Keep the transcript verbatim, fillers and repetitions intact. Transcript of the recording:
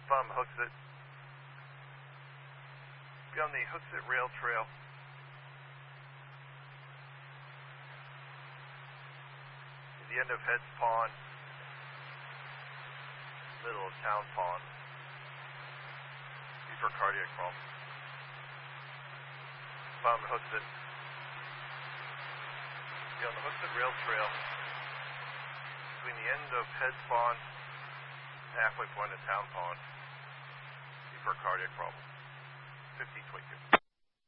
from Hooksett. Be on the Hooksett Rail Trail. At the end of Heads Pond, middle of Town Pond. Be for cardiac problem. From Hooksett. Be on the Hooksett Rail Trail between the end of Heads Pond and halfway point of Town Pond. Be for cardiac problem. fifteen twenty-two.